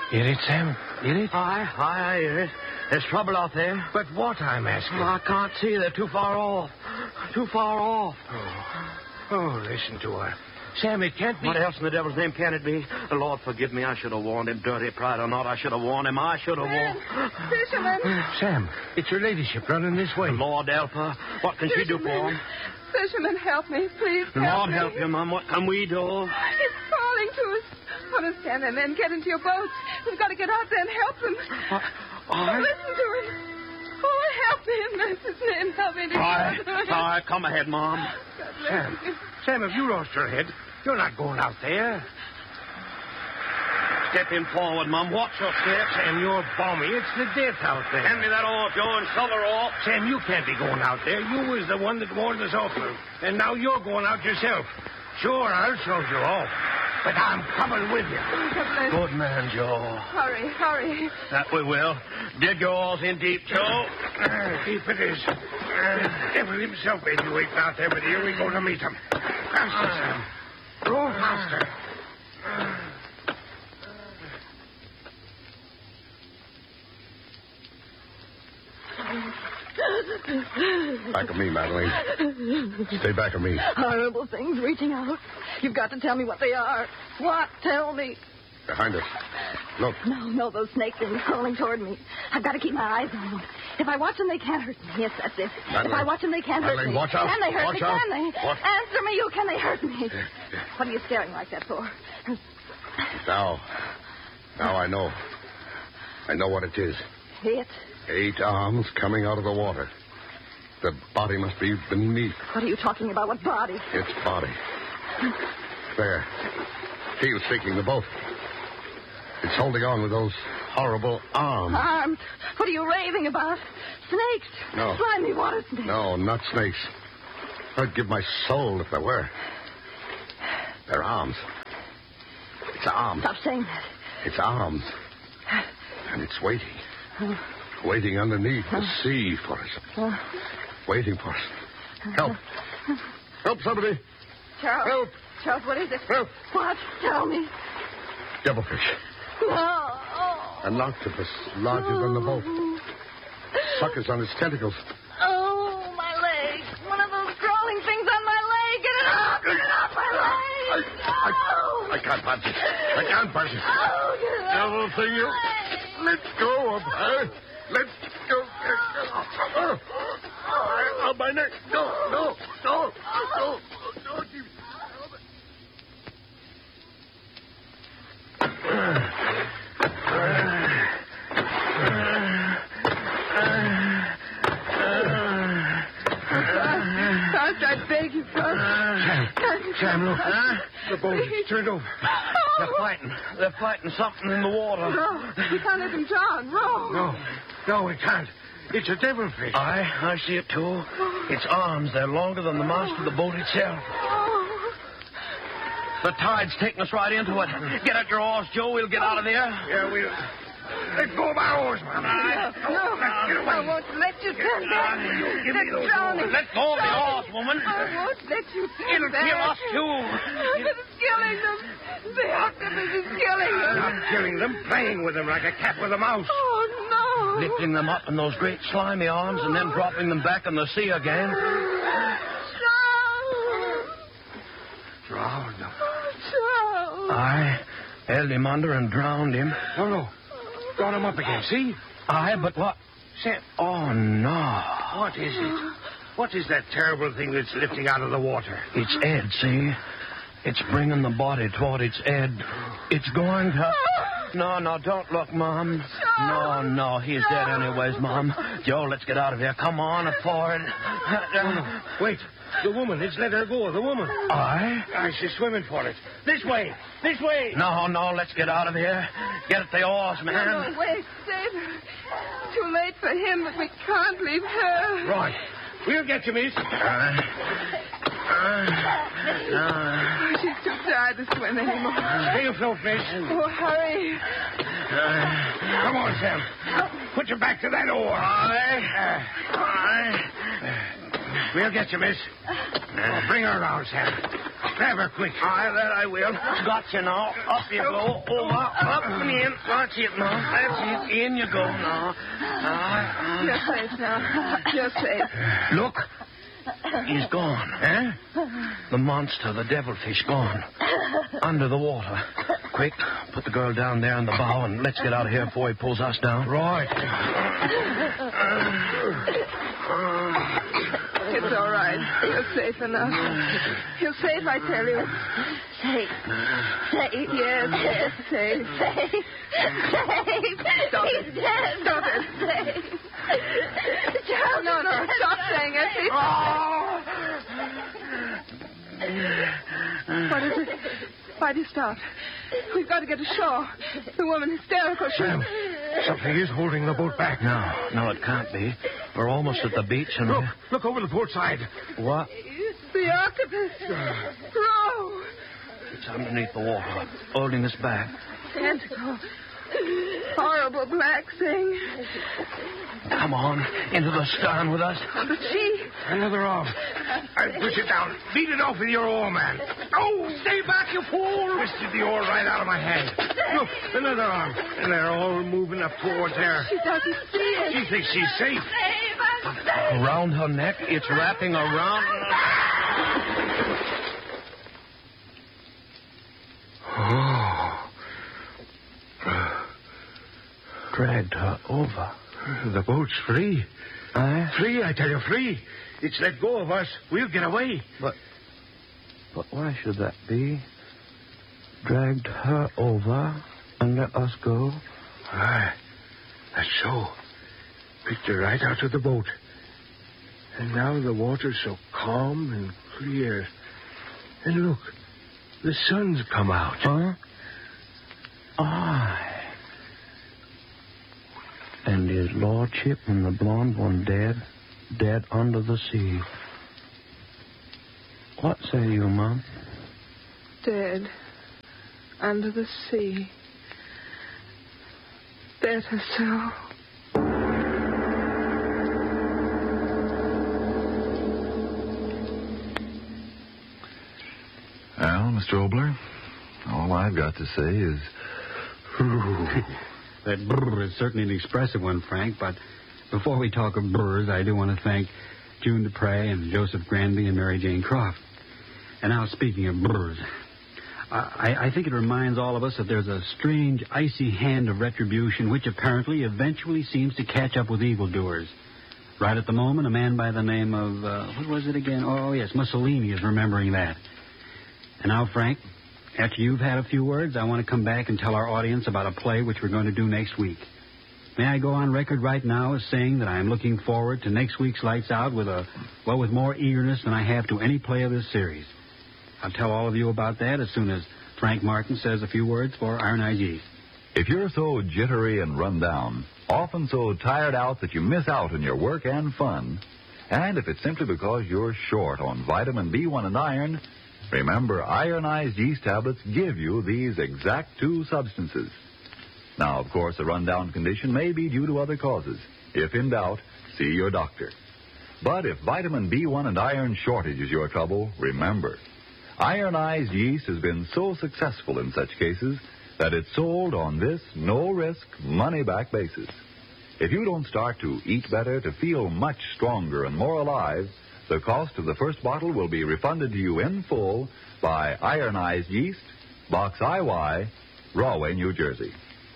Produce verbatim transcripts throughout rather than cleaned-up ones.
Hear it, Sam? Hear it? Aye, aye, I hear it. There's trouble out there. But what, I'm asking? Oh, I can't see. They're too far off. Too far off. Oh, oh listen to her. Sam, it can't be... What else in the devil's name can it be? The Lord forgive me. I should have warned him, dirty pride or not. I should have warned him. I should have warned... Fisherman. Sam, it's your ladyship running this way. Lord help her. What can Fisherman. she do for him? Fisherman, help me. Please help Lord me. help you, Mum. What can we do? It's falling to us. Understand, and then get into your boats. We've got to get out there and help them. Uh, oh, listen to him. Oh, help me in mercy's name. Help me. All right. All right. Come ahead, Mom. Sam, Sam, have you lost your head? You're not going out there. Step in forward, Mum. Watch your step. Sam, you're balmy. It's the death out there. Hand me that oar, Joe, and shove her off. Sam, you can't be going out there. You was the one that warned us off. And now you're going out yourself. Sure, I'll show you off. But I'm coming with you. Good man, Joe. Hurry, hurry. That we will. Dig your oars in deep, Joe. Uh, deep it is. Uh, devil himself made you wait out there, but here we go to meet him. Faster, Sam. Roll faster. Back of me, Madeline. Stay back of me. Horrible things reaching out. You've got to tell me what they are. What? Tell me. Behind us. Look. No, no, those snakes are crawling toward me. I've got to keep my eyes on them. If I watch them, they can't hurt me. Yes, that's it. Madeline. If I watch them, they can't Madeline, hurt me. watch out. Can they hurt Watch me? out. Can they? What? Answer me, you. Can they hurt me? What are you staring like that for? Now. Now I know. I know what it is. It? Eight arms coming out of the water. The body must be beneath. What are you talking about? What body? Its body. There. Keel's shaking the boat. It's holding on with those horrible arms. Arms? What are you raving about? Snakes? No. Slimy water snakes. No, not snakes. I'd give my soul if there were. They're arms. It's arms. Stop saying that. It's arms. And it's waiting. Waiting underneath the sea for us. Waiting for us. Help. Help somebody. Charles. Help. Charles, what is it? Help. What? Tell me. Devilfish. No. An octopus larger than the boat. Suckers on its tentacles. Oh, my leg. One of those crawling things on my leg. Get it off. Get it off my leg. I, I, I can't punch it. I can't punch it. Oh, get it off. Devil thing, you. Let go of her. Let go. Oh, oh, my neck. No, no, no, no, no. First, I beg you, first. Sam, Sam, look. Huh? The boat is turned over. They're fighting. They're fighting something in the water. Row. We can't let them drown. Row. No, no, we can't. It's a devilfish. Aye, I see it too. Its arms, they're longer than the mast of the boat itself. Oh. The tide's taking us right into it. Get out your oars, Joe. We'll get out of there. Yeah, we'll... Let go of our oars, man. No, no, I won't let you turn back. Give me That's those drowning. oars. Let go of the oars, woman. I won't let you turn It'll back. kill us, too. It's killing them. The octopus is killing them. Not killing them, playing with them like a cat with a mouse. Oh, no. Lifting them up in those great slimy arms and then dropping them back in the sea again. Charles. Drowned them. Charles. I held him under and drowned him. No, no. Brought him up again, see? Aye, but what? Sam, Oh, no. what is it? What is that terrible thing that's lifting out of the water? It's Ed, see? It's bringing the body toward its Ed. It's going to... No, no, don't look, Mom. No, no, he's dead anyways, Mom. Joe, let's get out of here. Come on, forward. No, no. Wait. The woman. Let's let her go. The woman. Aye? Aye, she's swimming for it. This way. This way. No, no, let's get out of here. Get at the oars, man. No, no, wait. Save her. Too late for him, but we can't leave her. Right. We'll get you, miss. Uh, uh, uh, She's too tired to swim anymore. Stay afloat, miss. Oh, hurry. uh, Come on, Sam. Put your back to that oar. Aye. Aye. We'll get you, miss. Oh, bring her around, Sam. Clever, quick. Aye, that I will. Got you now. Up you go. Over, up and in. That's it now. That's it. In you go now. Aye, You're aye. safe now. You're safe. Look. He's gone. Eh? The monster, the devilfish, gone. Under the water. Quick, put the girl down there in the bow and let's get out of here before he pulls us down. Right. It's all right. You're safe enough. You're safe, I tell you. Safe. Safe. Yes, yes, safe. Safe. Safe. Stop He's it. dead. Stop it. Safe. Charles No, no, is stop dead. saying it. What is it? Why do you stop? We've got to get ashore. The woman hysterical. She... Sam, something is holding the boat back. No, no, it can't be. We're almost at the beach and... Look, look over the port side. What? The octopus. Row. It's underneath the water, holding us back. Tentacle. Horrible black thing. Come on, into the stern with us. But she... Another arm. I'll push it down. Beat it off with your oar, man. Oh, stay back, you fool. Twisted the oar right out of my hand. Look, another arm. And they're all moving up towards her. She doesn't see it. She thinks she's safe. Safe. I'm safe. Around her neck, it's wrapping around... Oh. Dragged her over. The boat's free. Aye? Free, I tell you, free. It's let go of us. We'll get away. But... But why should that be? Dragged her over and let us go? Aye, that's so. Picked her right out of the boat. And now the water's so calm and clear. And look, the sun's come out. Huh? Aye. And his lordship and the blonde one dead, dead under the sea. What say you, Mom? Dead. Under the sea. Better so. Well, Mister Obler, all I've got to say is... That brr is certainly an expressive one, Frank, but before we talk of brrs, I do want to thank June Dupre and Joseph Granby and Mary Jane Croft. And now, speaking of brrs, I, I think it reminds all of us that there's a strange, icy hand of retribution which apparently eventually seems to catch up with evildoers. Right at the moment, a man by the name of, uh, what was it again? Oh, yes, Mussolini is remembering that. And now, Frank, after you've had a few words, I want to come back and tell our audience about a play which we're going to do next week. May I go on record right now as saying that I am looking forward to next week's Lights Out with a, well, with more eagerness than I have to any play of this series. I'll tell all of you about that as soon as Frank Martin says a few words for Iron Eyes Yeast. If you're so jittery and run down, often so tired out that you miss out on your work and fun, and if it's simply because you're short on vitamin B one and iron, remember, ironized yeast tablets give you these exact two substances. Now, of course, a run-down condition may be due to other causes. If in doubt, see your doctor. But if vitamin B one and iron shortage is your trouble, remember, ironized yeast has been so successful in such cases that it's sold on this no-risk, money-back basis. If you don't start to eat better, to feel much stronger and more alive, the cost of the first bottle will be refunded to you in full by Ironized Yeast, Box I Y, Rahway, New Jersey.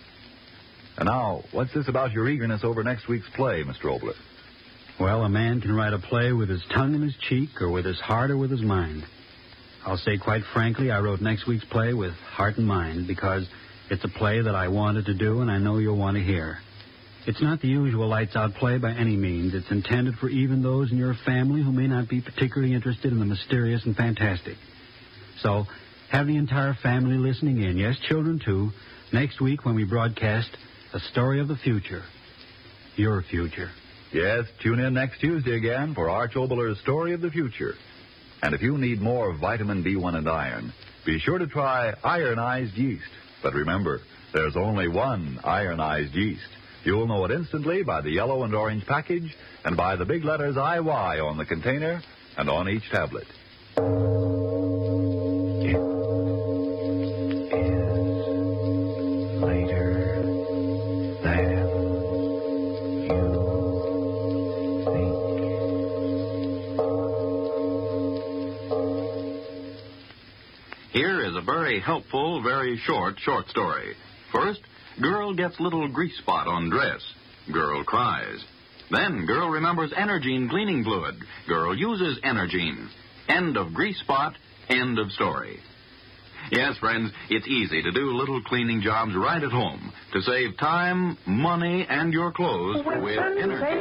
And now, what's this about your eagerness over next week's play, Mister Obler? Well, a man can write a play with his tongue in his cheek or with his heart or with his mind. I'll say quite frankly, I wrote next week's play with heart and mind because it's a play that I wanted to do and I know you'll want to hear. It's not the usual lights-out play by any means. It's intended for even those in your family who may not be particularly interested in the mysterious and fantastic. So, have the entire family listening in, yes, children too, next week when we broadcast A Story of the Future. Your future. Yes, tune in next Tuesday again for Arch Obler's Story of the Future. And if you need more vitamin B one and iron, be sure to try ironized yeast. But remember, there's only one ironized yeast. You'll know it instantly by the yellow and orange package and by the big letters I Y on the container and on each tablet. is a very helpful, very short, short story. First, girl gets little grease spot on dress. Girl cries. Then girl remembers Energine cleaning fluid. Girl uses Energine. End of grease spot, end of story. Yes, friends, it's easy to do little cleaning jobs right at home to save time, money, and your clothes with Energine.